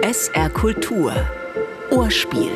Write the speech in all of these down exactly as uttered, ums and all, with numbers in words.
S R Kultur Ohrspiel.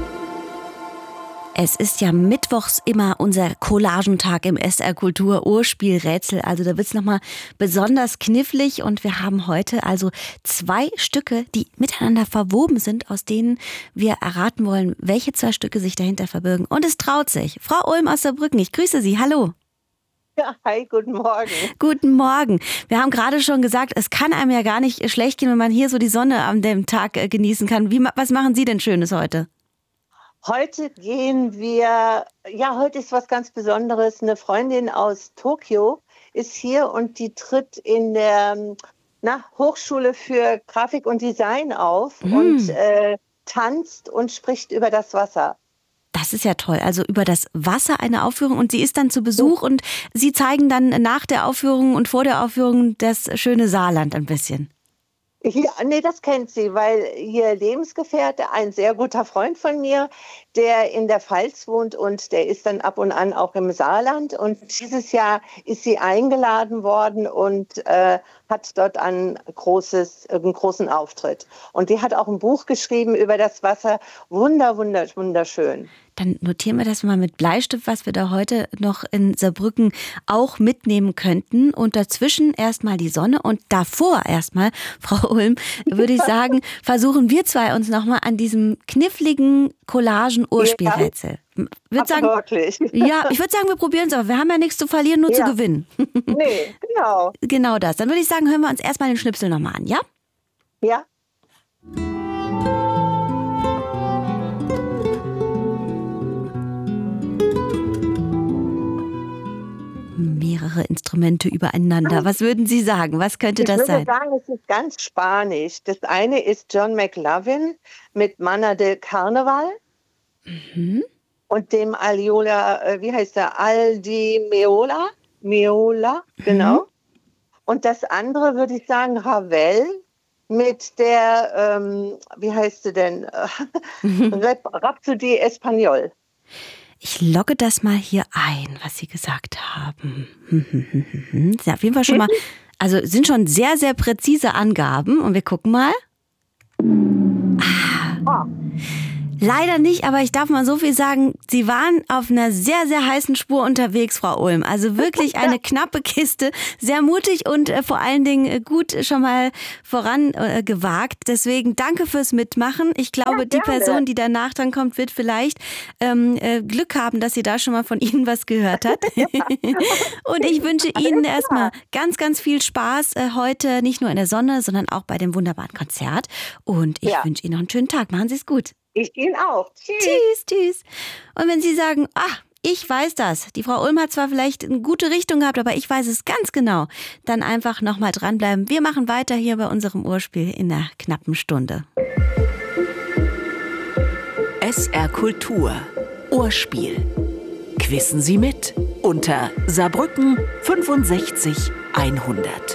Es ist ja mittwochs immer unser Collagentag im S R Kultur Ohrspielrätsel. Also da wird es nochmal besonders knifflig und wir haben heute also zwei Stücke, die miteinander verwoben sind, aus denen wir erraten wollen, welche zwei Stücke sich dahinter verbirgen. Und es traut sich. Frau Ulm aus Saarbrücken, ich grüße Sie. Hallo. Ja, hi, guten Morgen. Guten Morgen. Wir haben gerade schon gesagt, es kann einem ja gar nicht schlecht gehen, wenn man hier so die Sonne an dem Tag genießen kann. Wie, was machen Sie denn Schönes heute? Heute gehen wir, ja, heute ist was ganz Besonderes. Eine Freundin aus Tokio ist hier und die tritt in der na, Hochschule für Grafik und Design auf mm. und äh, tanzt und spricht über das Wasser. Das ist ja toll. Also über das Wasser eine Aufführung und sie ist dann zu Besuch und Sie zeigen dann nach der Aufführung und vor der Aufführung das schöne Saarland ein bisschen. Ja, nee, das kennt sie, weil ihr Lebensgefährte, ein sehr guter Freund von mir, der in der Pfalz wohnt und der ist dann ab und an auch im Saarland. Und dieses Jahr ist sie eingeladen worden und äh, hat dort ein großes, einen großen Auftritt. Und die hat auch ein Buch geschrieben über das Wasser. Wunder, wunder, wunderschön. Dann notieren wir das mal mit Bleistift, was wir da heute noch in Saarbrücken auch mitnehmen könnten. Und dazwischen erstmal die Sonne und davor erstmal, Frau Ulm, würde ich sagen, versuchen wir zwei uns nochmal an diesem kniffligen Collagen-Ohrspielrätsel. Ja, sagen, wirklich. Ja, ich würde sagen, wir probieren es, aber wir haben ja nichts zu verlieren, nur ja. zu gewinnen. Nee, genau. Genau das. Dann würde ich sagen, hören wir uns erstmal den Schnipsel nochmal an, ja? Ja. Mehrere Instrumente übereinander. Was würden Sie sagen? Was könnte ich das sein? Ich würde sagen, es ist ganz spanisch. Das eine ist John McLovin mit Mana del Carnaval mhm. und dem Aliola, wie heißt der? Aldi Meola. Meola, genau. Mhm. Und das andere würde ich sagen, Ravel mit der, ähm, wie heißt sie denn? Rhapsodie Espagnol. Ich logge das mal hier ein, was Sie gesagt haben. Ja, auf jeden Fall schon mal, also sind schon sehr, sehr präzise Angaben. Und wir gucken mal. Ah. Leider nicht, aber ich darf mal so viel sagen, Sie waren auf einer sehr, sehr heißen Spur unterwegs, Frau Ulm. Also wirklich eine knappe Kiste, sehr mutig und äh, vor allen Dingen gut schon mal voran äh, gewagt. Deswegen danke fürs Mitmachen. Ich glaube, ja, die Person, die danach dann kommt, wird vielleicht ähm, äh, Glück haben, dass sie da schon mal von Ihnen was gehört hat. Und ich wünsche Ihnen erstmal ganz, ganz viel Spaß äh, heute, nicht nur in der Sonne, sondern auch bei dem wunderbaren Konzert. Und ich ja. wünsche Ihnen noch einen schönen Tag. Machen Sie es gut. Ich Ihnen auch. Tschüss. Tschüss, tschüss. Und wenn Sie sagen, ach, ich weiß das, die Frau Ulm hat zwar vielleicht eine gute Richtung gehabt, aber ich weiß es ganz genau, dann einfach nochmal dranbleiben. Wir machen weiter hier bei unserem Ohrspiel in einer knappen Stunde. S R Kultur Ohrspiel. Quissen Sie mit unter Saarbrücken fünfundsechzig hundert.